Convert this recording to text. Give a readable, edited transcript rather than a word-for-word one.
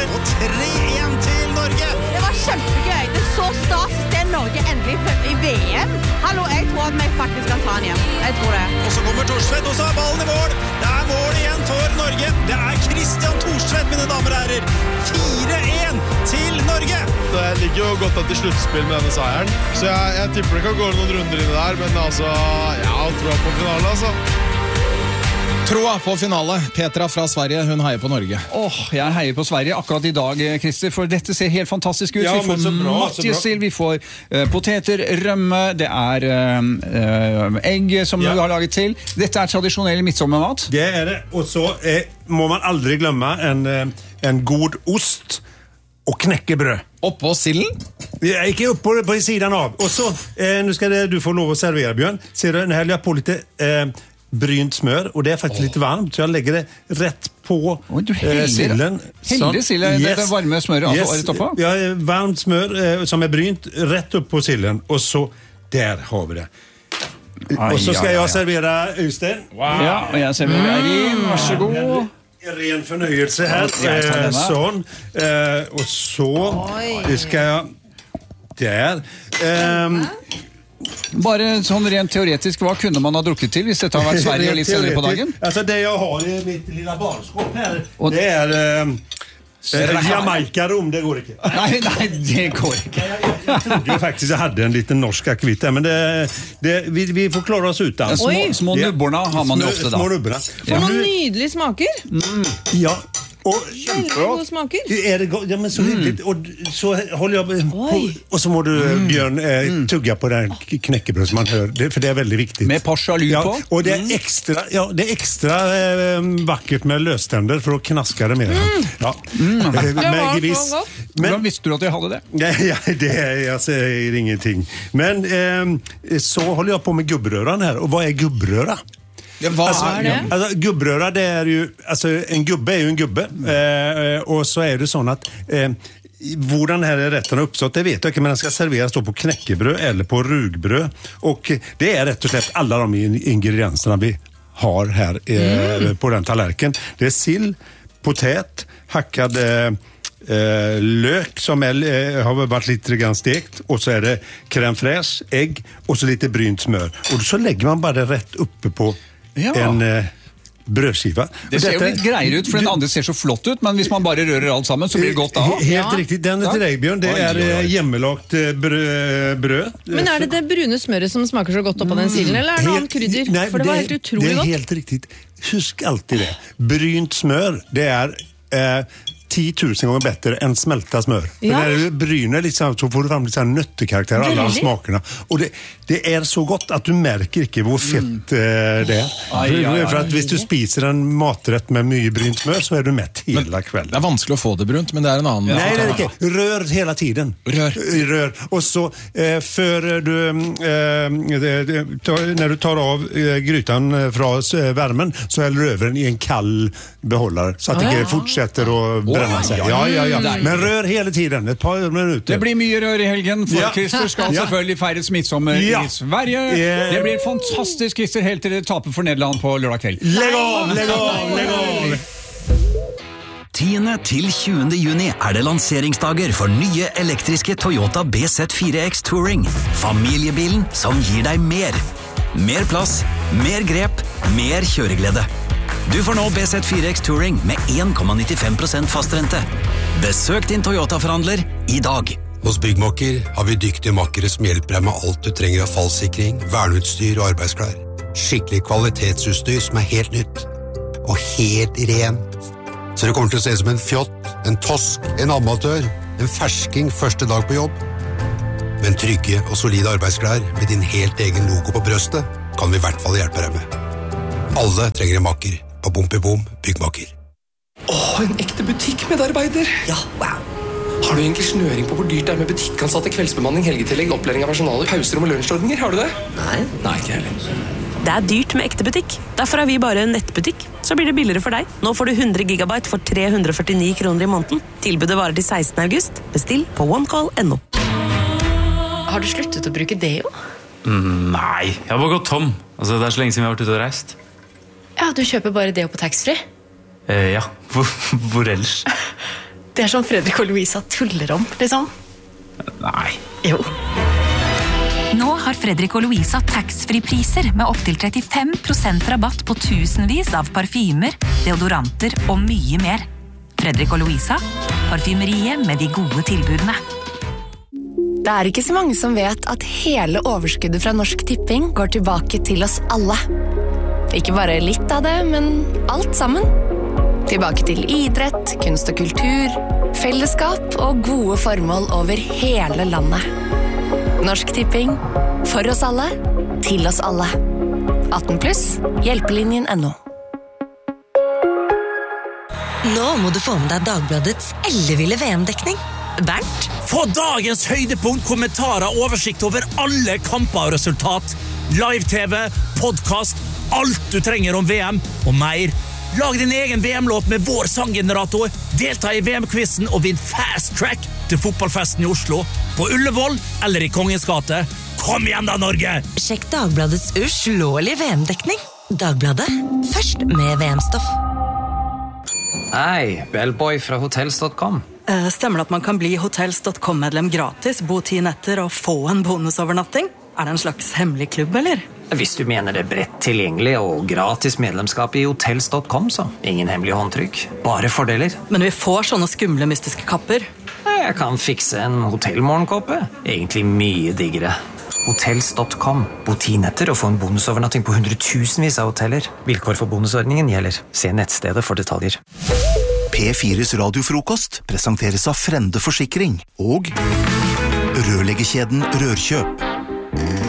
over, og 3-1 til Norge. Det var kjempegøy. Det så stas å se Norge endelig i VM. Hallo, jeg tror at vi faktisk kan ta den hjem. Jeg tror det. Og så kommer Thorstvedt, og så er ballen i mål. Det er mål igjen for Norge. Det er Christian Thorstvedt, mine damer og herrer. 4-1 til Norge. Det ligger jo godt an til sluttspill med denne seieren. Så jeg tipper det kan gå noen runder inn der, men altså, jeg tror på finale, altså. Troa på finale. Petra fra Sverige, hun heier på Norge. Jeg heier på Sverige akkurat i dag, Christer, for dette ser helt fantastisk ut. Ja, vi får matjessild, vi får poteter, rømme, det er egg som vi har laget til. Dette er tradisjonell midtsommermat. Det er det, og så må man aldri glemme en god ost og knekkebrød. Oppå silden? Ikke oppå på siden av. Og så, nu skal du få lov å servere, Bjørn. Ser du, nå heller jeg på litt brynt smør, og det er faktisk litt varmt, så jeg legger det rett på silden. Heldig silden, det er varme smøret rett oppå? Ja, varmt smør som er brynt rett opp på silden, og så, der har vi det. Og så skal jeg servere Øystein. Ja, og jeg serverer inn, vær så god. Ren fornøyelse her, sånn. Og så skal jeg der. Bare sånn rent teoretisk, hva kunne man ha drukket til hvis dette har vært Sverige litt senere på dagen? Altså det jeg har i mitt lilla barskåp her, det Jamaica-rom, det går ikke. Nei, det går ikke. Jeg trodde jo faktisk jeg hadde en liten norsk akvitt her, men vi får klare oss ut. Små nubborna har man jo ofte da. Små nubborna. For noen nydelige smaker. Ja. Veldig gode smaker. Er det godt? Ja, men så hyggelig. Og så holder jeg på, og så må du, Bjørn, tugga på den knekkebrød som man hører, for det er veldig viktig. Med parsalu på. Og det er ekstra vakkert med løstender for å knaske det mer. Ja. Det var så godt. Hvordan visste du at jeg hadde det? Ja, jeg sier ingenting. Men så holder jeg på med gubbrøren her, og hva er gubbrøra? Ja, hva er det? Altså, gubbrøra, det er jo, altså, en gubbe er jo en gubbe, og så er det sånn at hvordan denne retten har uppstått, det vet jeg ikke, men den skal serveres på knekkebrød eller på rugbrød, og det er rett og slett alle de ingrediensene vi har her på den tallerken. Det er sild, potet, hackad løk som har vært litt stekt, og så er det crème fraîche, egg, og så litt brynt smør. Og så legger man bare rett oppe på en brødskiva. Det ser jo litt greier ut, for den andre ser så flott ut, men hvis man bare rører alt sammen, så blir det godt da. Helt riktig. Den til deg, Bjørn, det er hjemmelagt brød. Men er det brune smøret som smaker så godt opp av den silden, eller er det noen krydder? Nei, for det var helt utrolig godt. Det er helt riktig. Husk alltid det. Brynt smør, det er 10 000 ganger bedre enn smelta smør. Ja. Når du bryner litt sånn, så får du fram litt sånn nøttekarakter av alle smakene. Og det er så godt at du merker ikke hvor fett det er. For at hvis du spiser en matrett med mye brynt smør, så er du mett hele kvelden. Det er vanskelig å få det brunt, men det er en annen. Nei, det er ikke. Rør hele tiden. Rør. Og så før du når du tar av grytan fra varmen, så heller du over den i en kald beholder, så at det ikke fortsetter å brenne seg. Ja. Men rør hele tiden, et par minutter. Det blir mye rør i helgen, for Christer skal selvfølgelig feire midtsommer i Sverige. Det blir fantastisk, Christer, helt til det taper for Nederland på lørdag kveld. Legg av! 10. til 20. juni er det lanseringsdager for nye elektriske Toyota BZ4X Touring. Familiebilen som gir deg mer. Mer plass, mer grep, mer kjøreglede. Du får nå BZ4X Touring med 1,95% fastrente. Besøk din Toyota-forhandler i dag. Hos Byggmakker har vi dyktige makkere som hjelper deg med alt du trenger av fallsikring, verneutstyr og arbeidsklær. Skikkelig kvalitetsutstyr som er helt nytt. Og helt rent. Så det kommer til å se ut som en fjott, en tosk, en amatør, en fersking første dag på jobb. Men trygge og solide arbeidsklær med din helt egen logo på brøstet kan vi i hvert fall hjelpe deg med. Alle trenger en makker. På Bompibom Byggmakker. En ekte butikkmedarbeider. Ja, wow. Har du egentlig snøring på hvor dyrt det er med butikkansatte, kveldsbemanning, helgetillegg, opplæring av personalet, pauser og lunsjordninger? Har du det? Nei, ikke heller. Det er dyrt med ekte butikk. Derfor er vi bare en nettbutikk. Så blir det billigere for deg. Nå får du 100 gigabyte for 349 kroner i måneden. Tilbudet varer til 16. august. Bestill på onecall.no. Har du sluttet å bruke deo? Nei, jeg har bare gått tom. Det er så lenge siden vi har vært ute og reist. Ja, du kjøper bare deo på taxfree? Ja, hvor ellers? Det som Fredrik og Louisa tuller om, liksom. Nei. Jo. Nå har Fredrik og Louisa tax-free-priser med opp til 35% rabatt på tusenvis av parfymer, deodoranter og mye mer. Fredrik og Louisa, parfymeriet med de gode tilbudene. Det er ikke så mange som vet at hele overskuddet fra Norsk Tipping går tilbake til oss alle. Ikke bare litt av det, men alt sammen. Tilbake til idrett, kunst og kultur, fellesskap og gode formål over hele landet. Norsk Tipping, for oss alle, til oss alle. 18+, hjelpelinjen.no. Nå må du få med deg Dagbladets elleville VM-dekning. Bernt? Få dagens høydepunkt, kommentarer, oversikt over alle kamper og resultat. Live-TV, podcast, alt du trenger om VM og mer. Lag din egen VM-låt med vår sanggenerator, delta i VM-quizen og vinn fast track til fotballfesten i Oslo, på Ullevål eller i Kongens gate. Kom igjen da, Norge! Sjekk Dagbladets uslåelige VM-dekning. Dagbladet, først med VM-stoff. Hei, Bellboy fra hotels.com. Stemmer det at man kan bli hotels.com-medlem gratis, bo 10 netter og få en bonusovernatting? Det en slags hemmelig klubb, eller? Hvis du mener det bredt tilgjengelig og gratis medlemskap i hotels.com, så ingen hemmelig håndtrykk, bare fordeler. Men vi får sånne skumle mystiske kapper. Jeg kan fikse en hotellmorgenkåpe. Egentlig mye diggere. Hotels.com. Bo 10 netter og få en bonusovernatting på 100,000vis av hoteller. Vilkår for bonusordningen gjelder. Se nettstedet for detaljer. P4s radiofrokost presenteres av Frende Forsikring og rørleggerkjeden Rørkjøp.